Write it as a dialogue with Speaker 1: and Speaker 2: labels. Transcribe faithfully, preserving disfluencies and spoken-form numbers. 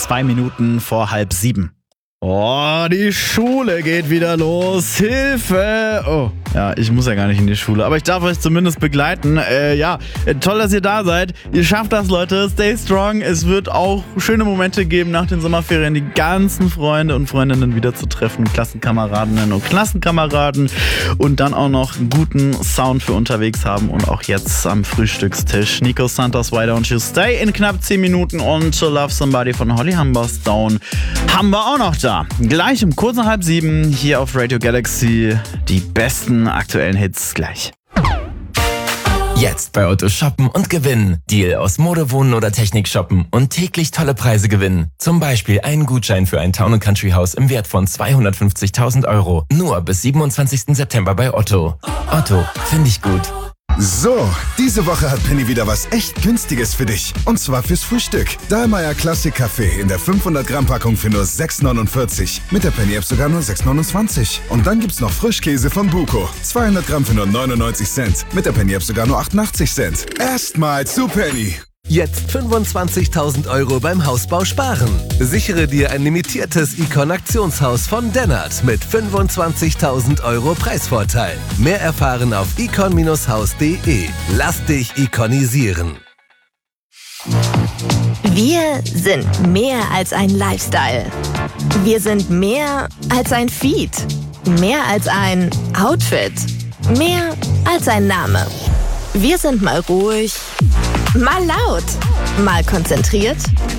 Speaker 1: zwei Minuten vor halb sieben. Oh, die Schule geht wieder los. Hilfe! Oh, ja, ich muss ja gar nicht in die Schule, aber ich darf euch zumindest begleiten. Äh, ja, toll, dass ihr da seid. Ihr schafft das, Leute. Stay strong. Es wird auch schöne Momente geben nach den Sommerferien, die ganzen Freunde und Freundinnen wieder zu treffen, Klassenkameradinnen und Klassenkameraden und dann auch noch einen guten Sound für unterwegs haben und auch jetzt am Frühstückstisch. Nico Santos, Why Don't You Stay in knapp zehn Minuten und To Love Somebody von Holly Humberstone haben wir auch noch da. Gleich um kurz nach halb sieben hier auf Radio Galaxy. Die besten aktuellen Hits gleich.
Speaker 2: Jetzt bei Otto shoppen und gewinnen. Deal aus Mode, Wohnen oder Technik shoppen und täglich tolle Preise gewinnen. Zum Beispiel einen Gutschein für ein Town and Country Haus im Wert von zweihundertfünfzigtausend Euro. Nur bis siebenundzwanzigsten September bei Otto. Otto, finde ich gut.
Speaker 3: So, diese Woche hat Penny wieder was echt Günstiges für dich. Und zwar fürs Frühstück. Dahlmeier Classic Kaffee in der fünfhundert Gramm Packung für nur sechs neunundvierzig. Mit der Penny App sogar nur sechs neunundzwanzig. Und dann gibt's noch Frischkäse von Buko. zweihundert Gramm für nur neunundneunzig Cent. Mit der Penny App sogar nur achtundachtzig Cent. Erstmal zu Penny.
Speaker 4: Jetzt fünfundzwanzigtausend Euro beim Hausbau sparen. Sichere dir ein limitiertes Icon-Aktionshaus von Dennert mit fünfundzwanzigtausend Euro Preisvorteil. Mehr erfahren auf icon Bindestrich haus punkt de. Lass dich ikonisieren.
Speaker 5: Wir sind mehr als ein Lifestyle. Wir sind mehr als ein Feed. Mehr als ein Outfit. Mehr als ein Name. Wir sind mal ruhig, mal laut, mal konzentriert,